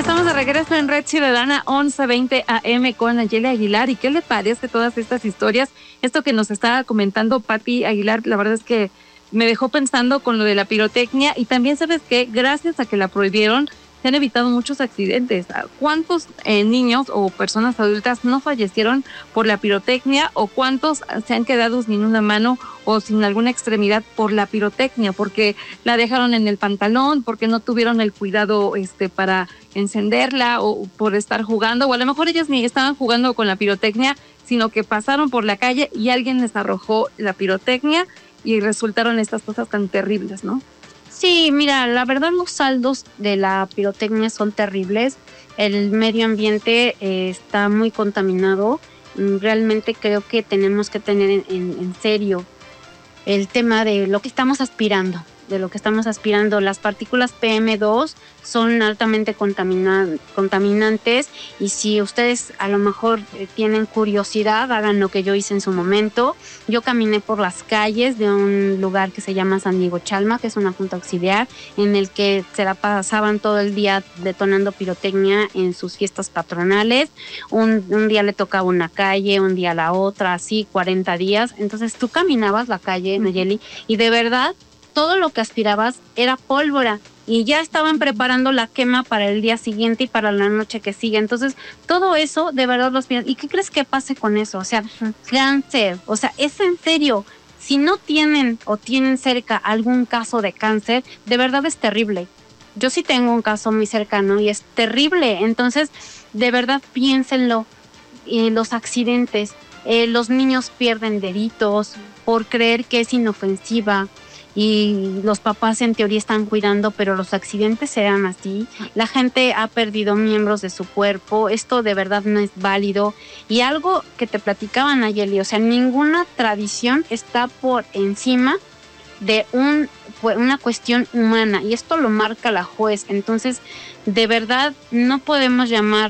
estamos de regreso en Red Ciudadana 11:20 AM con Nayeli Aguilar. ¿Y qué le parece todas estas historias? Esto que nos estaba comentando Pati Aguilar, la verdad es que me dejó pensando con lo de la pirotecnia. Y también, ¿sabes qué? Gracias a que la prohibieron, se han evitado muchos accidentes. ¿Cuántos niños o personas adultas no fallecieron por la pirotecnia? ¿O cuántos se han quedado sin una mano o sin alguna extremidad por la pirotecnia? Porque la dejaron en el pantalón, porque no tuvieron el cuidado para encenderla, o por estar jugando, o a lo mejor ellas ni estaban jugando con la pirotecnia, sino que pasaron por la calle y alguien les arrojó la pirotecnia y resultaron estas cosas tan terribles, ¿no? Sí, mira, la verdad los saldos de la pirotecnia son terribles. El medio ambiente está muy contaminado. Realmente creo que tenemos que tener en serio el tema de lo que estamos aspirando. Las partículas PM2 son altamente contaminantes, y si ustedes a lo mejor tienen curiosidad, hagan lo que yo hice en su momento. Yo caminé por las calles de un lugar que se llama San Diego Chalma, que es una junta auxiliar, en el que se la pasaban todo el día detonando pirotecnia en sus fiestas patronales. Un día le tocaba una calle, un día la otra, así 40 días. Entonces tú caminabas la calle, Nayeli, y de verdad todo lo que aspirabas era pólvora, y ya estaban preparando la quema para el día siguiente y para la noche que sigue. Entonces, todo eso, de verdad, ¿y qué crees que pase con eso? O sea, cáncer, o sea, es en serio. Si no tienen o tienen cerca algún caso de cáncer, de verdad es terrible. Yo sí tengo un caso muy cercano y es terrible. Entonces, de verdad, piénsenlo. Los accidentes, los niños pierden deditos por creer que es inofensiva, y los papás en teoría están cuidando, pero los accidentes se dan así. La gente ha perdido miembros de su cuerpo. Esto de verdad no es válido. Y algo que te platicaba, Nayeli, o sea, ninguna tradición está por encima de una cuestión humana, y esto lo marca la juez. Entonces, de verdad, no podemos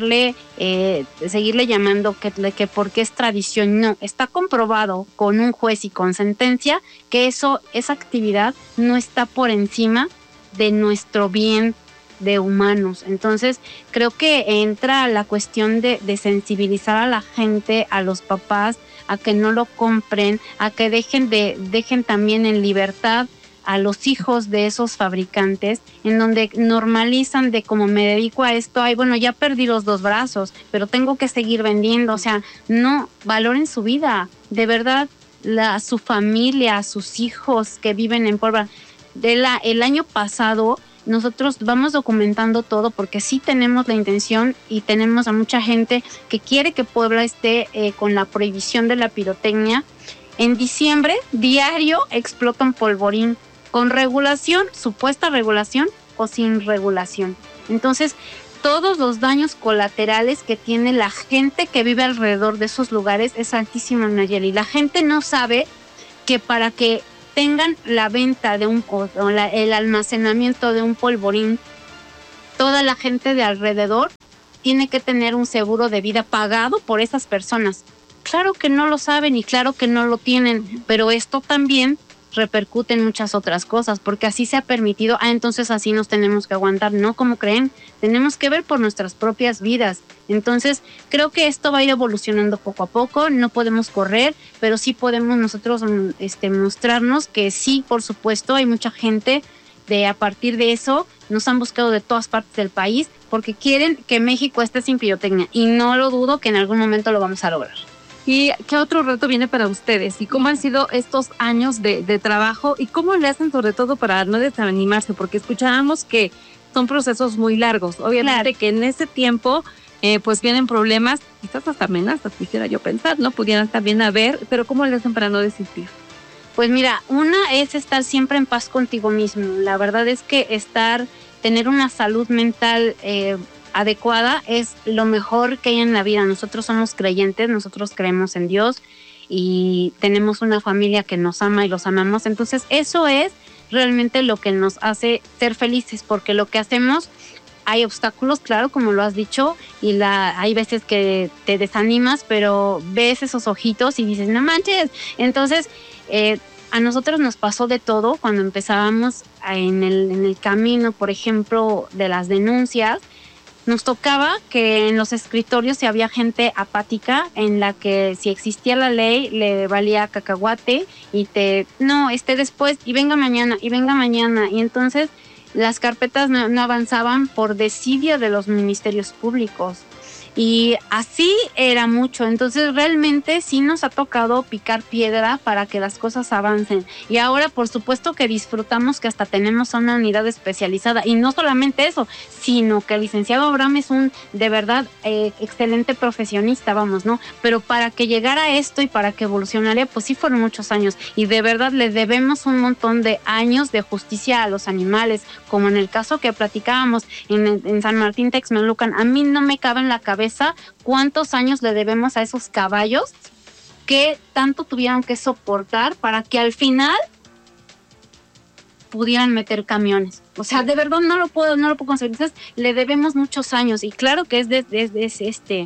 seguirle llamando que porque es tradición. No, está comprobado con un juez y con sentencia que esa actividad no está por encima de nuestro bien de humanos. Entonces, creo que entra la cuestión de sensibilizar a la gente, a los papás, a que no lo compren, a que dejen también en libertad a los hijos de esos fabricantes, en donde normalizan de como me dedico a esto, bueno, ya perdí los 2 brazos, pero tengo que seguir vendiendo. O sea, no valoren su vida, de verdad, a su familia, a sus hijos que viven en Puebla. El año pasado nosotros vamos documentando todo, porque sí tenemos la intención y tenemos a mucha gente que quiere que Puebla esté con la prohibición de la pirotecnia. En diciembre, diario explota un polvorín, con regulación, supuesta regulación o sin regulación. Entonces, todos los daños colaterales que tiene la gente que vive alrededor de esos lugares es altísimo, Nayeli. La gente no sabe que para que tengan la venta de el almacenamiento de un polvorín, toda la gente de alrededor tiene que tener un seguro de vida pagado por esas personas. Claro que no lo saben y claro que no lo tienen, pero esto también repercute en muchas otras cosas, porque así se ha permitido. Entonces así nos tenemos que aguantar. No, como creen, tenemos que ver por nuestras propias vidas. Entonces creo que esto va a ir evolucionando poco a poco. No podemos correr, pero sí podemos nosotros mostrarnos que sí, por supuesto, hay mucha gente a partir de eso nos han buscado de todas partes del país, porque quieren que México esté sin pirotecnia, y no lo dudo que en algún momento lo vamos a lograr. ¿Y qué otro reto viene para ustedes? ¿Y cómo han sido estos años de trabajo? ¿Y cómo le hacen sobre todo para no desanimarse? Porque escuchábamos que son procesos muy largos. Obviamente, claro, que en ese tiempo pues vienen problemas, quizás hasta amenazas, quisiera yo pensar, ¿no? Pudieran también haber, pero ¿cómo le hacen para no desistir? Pues mira, una es estar siempre en paz contigo mismo. La verdad es que tener una salud mental adecuada es lo mejor que hay en la vida. Nosotros somos creyentes, nosotros creemos en Dios y tenemos una familia que nos ama y los amamos. Entonces eso es realmente lo que nos hace ser felices, porque lo que hacemos, hay obstáculos, claro, como lo has dicho, y hay veces que te desanimas, pero ves esos ojitos y dices, no manches. Entonces a nosotros nos pasó de todo cuando empezábamos en el camino, por ejemplo, de las denuncias. nos tocaba que en los escritorios si había gente apática en la que si existía la ley le valía cacahuate y después y venga mañana y entonces las carpetas no avanzaban por desidia de los ministerios públicos. Y así era mucho, entonces realmente sí nos ha tocado picar piedra para que las cosas avancen. Y ahora por supuesto que disfrutamos que hasta tenemos una unidad especializada, y no solamente eso, sino que el licenciado Abraham es un de verdad excelente profesionista, ¿no? Pero para que llegara a esto y para que evolucionara, pues sí fueron muchos años, y de verdad le debemos un montón de años de justicia a los animales, como en el caso que platicábamos en San Martín Texmelucan. A mí no me cabe en la cabeza cuántos años le debemos a esos caballos que tanto tuvieron que soportar para que al final pudieran meter camiones. O sea, de verdad no lo puedo conseguir. Entonces, le debemos muchos años, y claro que te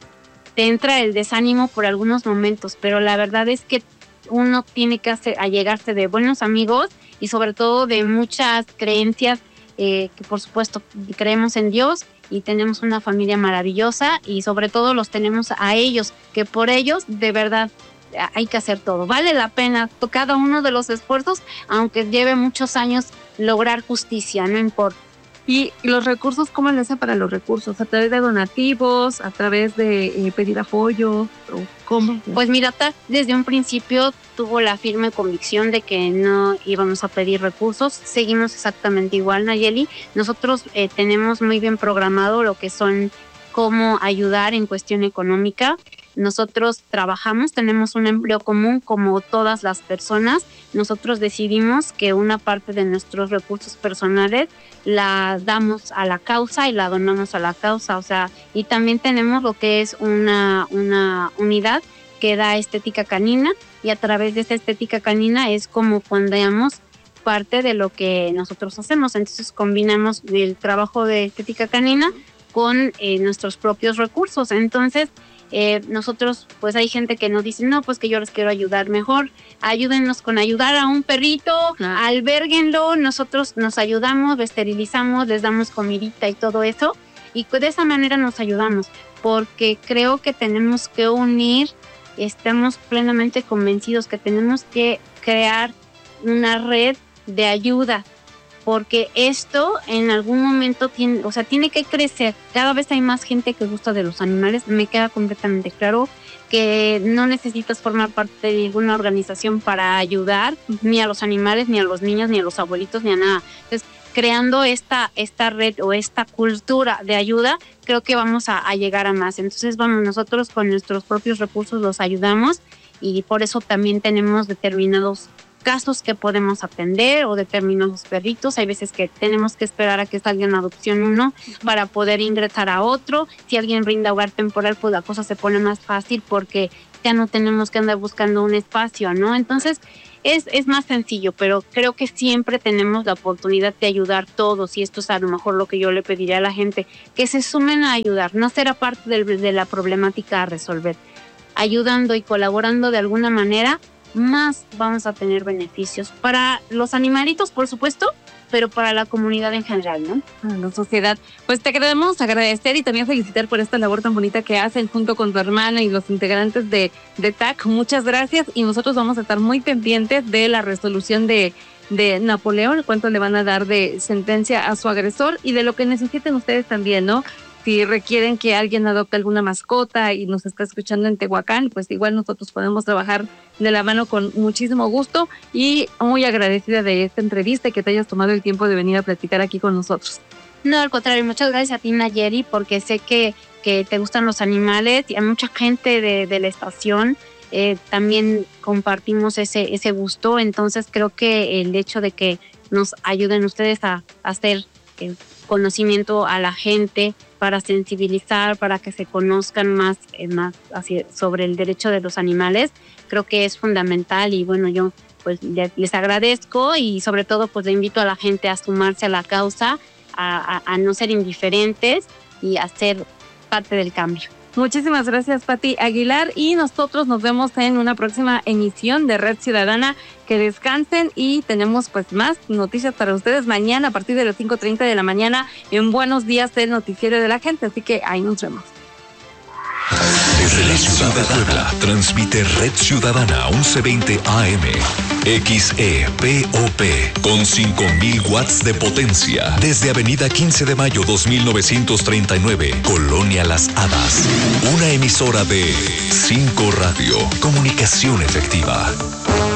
entra el desánimo por algunos momentos, pero la verdad es que uno tiene que allegarse de buenos amigos y sobre todo de muchas creencias, que por supuesto creemos en Dios y tenemos una familia maravillosa, y sobre todo los tenemos a ellos, que por ellos de verdad hay que hacer todo. Vale la pena cada uno de los esfuerzos, aunque lleve muchos años lograr justicia, no importa. ¿Y los recursos, cómo le hace para los recursos? ¿A través de donativos? ¿A través de pedir apoyo? ¿O cómo? Pues mira, desde un principio tuvo la firme convicción de que no íbamos a pedir recursos. Seguimos exactamente igual, Nayeli. Nosotros tenemos muy bien programado lo que son cómo ayudar en cuestión económica. Nosotros trabajamos, tenemos un empleo común como todas las personas. Nosotros decidimos que una parte de nuestros recursos personales la damos a la causa y la donamos a la causa. O sea, y también tenemos lo que es una unidad que da estética canina, y a través de esta estética canina es como fondeamos parte de lo que nosotros hacemos. Entonces combinamos el trabajo de estética canina con nuestros propios recursos. Entonces nosotros, pues hay gente que nos dice, no, pues que yo les quiero ayudar, mejor ayúdennos con ayudar a un perrito, alberguenlo, nosotros nos ayudamos, lo esterilizamos, les damos comidita y todo eso, y de esa manera nos ayudamos, porque creo que tenemos que unir, estamos plenamente convencidos que tenemos que crear una red de ayuda, porque esto en algún momento tiene que crecer. Cada vez hay más gente que gusta de los animales. Me queda completamente claro que no necesitas formar parte de ninguna organización para ayudar ni a los animales, ni a los niños, ni a los abuelitos, ni a nada. Entonces, creando esta red o esta cultura de ayuda, creo que vamos a llegar a más. Entonces, nosotros con nuestros propios recursos los ayudamos, y por eso también tenemos determinados casos que podemos atender o determinados perritos. Hay veces que tenemos que esperar a que salga en adopción uno para poder ingresar a otro. Si alguien brinda hogar temporal, pues la cosa se pone más fácil porque ya no tenemos que andar buscando un espacio, ¿no? Entonces es más sencillo, pero creo que siempre tenemos la oportunidad de ayudar todos, y esto es a lo mejor lo que yo le pediría a la gente, que se sumen a ayudar, no ser parte de la problemática a resolver. Ayudando y colaborando de alguna manera, más vamos a tener beneficios para los animalitos, por supuesto, pero para la comunidad en general, ¿no? A la sociedad. Pues te queremos agradecer y también felicitar por esta labor tan bonita que hacen junto con tu hermana y los integrantes de TAC. Muchas gracias, y nosotros vamos a estar muy pendientes de la resolución de Napoleón, cuánto le van a dar de sentencia a su agresor, y de lo que necesiten ustedes también, ¿no? Si requieren que alguien adopte alguna mascota y nos está escuchando en Tehuacán, pues igual nosotros podemos trabajar de la mano con muchísimo gusto, y muy agradecida de esta entrevista y que te hayas tomado el tiempo de venir a platicar aquí con nosotros. No, al contrario, muchas gracias a ti, Nayeli, porque sé que te gustan los animales, y a mucha gente de la estación también compartimos ese gusto. Entonces creo que el hecho de que nos ayuden ustedes a hacer conocimiento a la gente, para sensibilizar, para que se conozcan más así, sobre el derecho de los animales, creo que es fundamental. Y bueno, yo pues les agradezco, y sobre todo pues le invito a la gente a sumarse a la causa, a no ser indiferentes y a ser parte del cambio. Muchísimas gracias, Pati Aguilar, y nosotros nos vemos en una próxima emisión de Red Ciudadana. Que descansen y tenemos pues más noticias para ustedes mañana a partir de las 5:30 de la mañana en Buenos Días, el noticiero de la gente, así que ahí nos vemos. Desde la ciudad de Puebla, transmite Red Ciudadana 1120 AM, XEPOP, con 5,000 watts de potencia, desde Avenida 15 de Mayo 2939, Colonia Las Hadas. Una emisora de 5 Radio, comunicación efectiva.